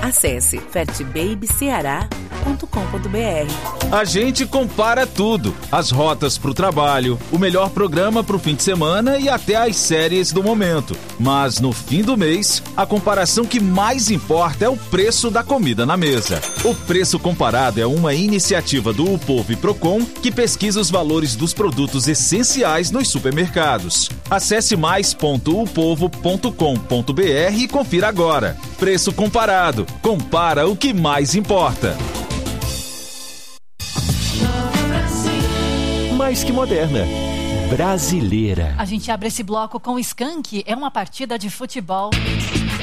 Acesse fatbabyceará.com.br. A gente compara tudo: as rotas para o trabalho, o melhor programa para o fim de semana e até as séries do momento. Mas no fim do mês, a comparação que mais importa é o preço da comida na mesa. O Preço Comparado é uma iniciativa do Upovo e Procon que pesquisa os valores dos produtos essenciais nos supermercados. Acesse mais.upovo.com.br e confira agora. Preço Comparado. Compara o que mais importa. Mais que moderna. Brasileira. A gente abre esse bloco com Skank. É uma partida de futebol.